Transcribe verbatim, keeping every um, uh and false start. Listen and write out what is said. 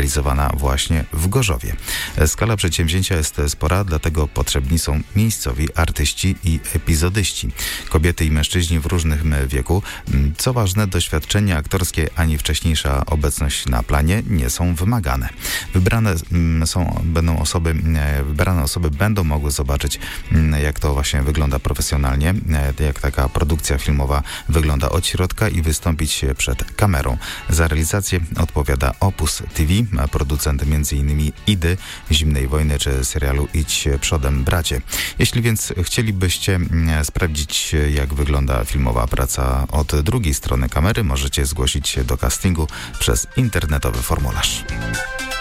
realizowana właśnie w Gorzowie. Skala przedsięwzięcia jest spora, dlatego potrzebni są miejscowi artyści i epizodyści. Kobiety i mężczyźni w różnym wieku. Co ważne, doświadczenie aktorskie ani wcześniejsza obecność na planie nie są wymagane. Wybrane są, będą osoby, wybrane osoby będą mogły zobaczyć, jak to właśnie wygląda profesjonalnie, jak taka produkcja filmowa wygląda od środka i wystąpić przed kamerą. Za realizację odpowiada Opus T V, producent między innymi Idy, Zimnej Wojny czy serialu Idź przodem, bracie. Jeśli więc chcielibyście sprawdzić, jak wygląda filmowa praca od drugiej strony kamery, możecie zgłosić się do castingu przez internetowy formularz.